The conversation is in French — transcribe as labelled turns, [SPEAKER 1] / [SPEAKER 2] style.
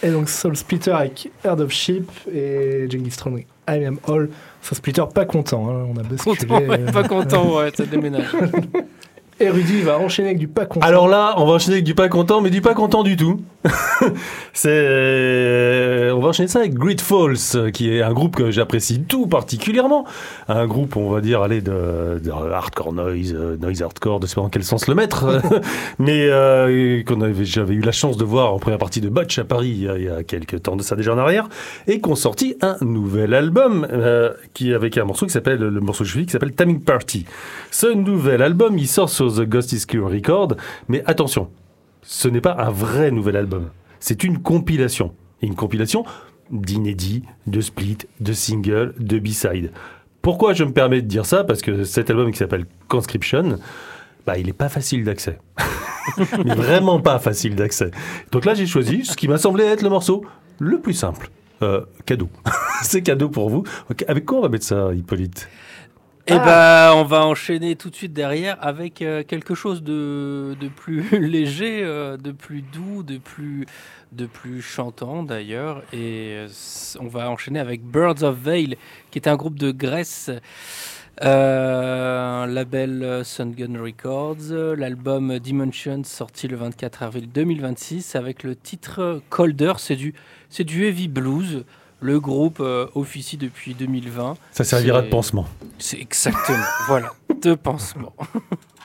[SPEAKER 1] Et donc Soul Splitter avec Herd of Sheep et Genghis Khan I Am All. Soul Splitter pas content, hein, on a basculé.
[SPEAKER 2] Content, ouais, pas content, ouais, ça déménage.
[SPEAKER 1] Et Rudy va enchaîner avec du pas content.
[SPEAKER 3] Alors là, on va enchaîner avec du pas content, mais du pas content du tout. On va enchaîner ça avec Great Falls, qui est un groupe que j'apprécie tout particulièrement. Un groupe, on va dire, de hardcore noise hardcore, de sais pas dans quel sens le mettre, mais j'avais eu la chance de voir en première partie de Butch à Paris il y a quelques temps de ça déjà en arrière, et qu'on sorti un nouvel album avec un morceau qui s'appelle, le morceau qui s'appelle Timing Party. Ce nouvel album, il sort sur The Ghost is Cure Record, mais attention, ce n'est pas un vrai nouvel album. C'est une compilation. Et une compilation d'inédits, de splits, de singles, de b-sides. Pourquoi je me permets de dire ça ? Parce que cet album qui s'appelle Conscription, il n'est pas facile d'accès. Mais vraiment pas facile d'accès. Donc là, j'ai choisi ce qui m'a semblé être le morceau le plus simple. Cadeau. C'est cadeau pour vous. Avec quoi on va mettre ça, Hippolyte ?
[SPEAKER 2] Et on va enchaîner tout de suite derrière avec quelque chose de plus léger, de plus doux, de plus chantant d'ailleurs. Et on va enchaîner avec Birds of Vale, qui est un groupe de Grèce, label Sun Gun Records. L'album Dimensions sorti le 24 avril 2026 avec le titre Colder. C'est du heavy blues. Le groupe officie depuis 2020.
[SPEAKER 3] Ça servira de pansement.
[SPEAKER 2] C'est exactement, voilà, de pansement.